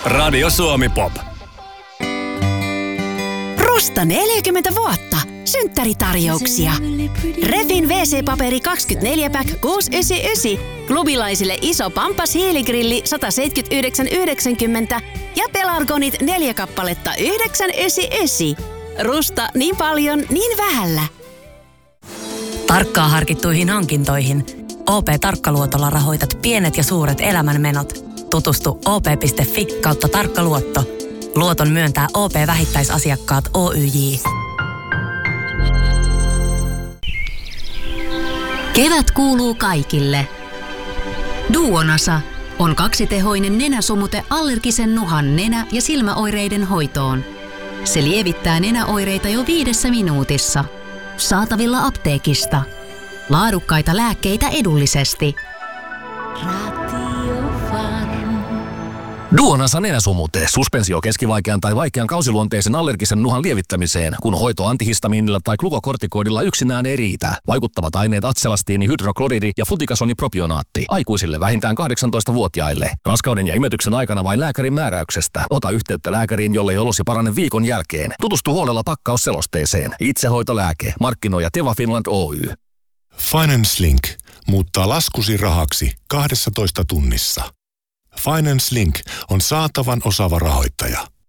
Radio Suomi Pop. Rusta 40 vuotta. Synttäritarjouksia. Refin WC-paperi 24-pack 699. Klubilaisille iso Pampas hiiligrilli 179,90 ja Pelargonit 4 kappaletta 999. Rusta niin paljon, niin vähällä. Tarkkaan harkittuihin hankintoihin. OP-Tarkkaluotolla rahoitat pienet ja suuret elämänmenot. Tutustu op.fi/tarkkaluotto. Luoton myöntää OP-vähittäisasiakkaat Oyj. Kevät kuuluu kaikille. Duonasa on 2-tehoinen nenäsumute allergisen nuhan nenä- ja silmäoireiden hoitoon. Se lievittää nenäoireita jo 5 minuutissa. Saatavilla apteekista. Laadukkaita lääkkeitä edullisesti. Duonasa nenäsumute. Suspensio keskivaikean tai vaikean kausiluonteisen allergisen nuhan lievittämiseen, kun hoito antihistamiinilla tai glukokortikoidilla yksinään ei riitä. Vaikuttavat aineet atselastiini, hydrokloridi ja flutikasonipropionaatti. Aikuisille vähintään 18-vuotiaille. Raskauden ja imetyksen aikana vain lääkärin määräyksestä. Ota yhteyttä lääkäriin, jollei olosi parane viikon jälkeen. Tutustu huolella pakkausselosteeseen. Itsehoitolääke. Markkinoi Teva Finland Oy. Finance Link muuttaa laskusi rahaksi 12 tunnissa. Finance Link on saatavan osaava rahoittaja.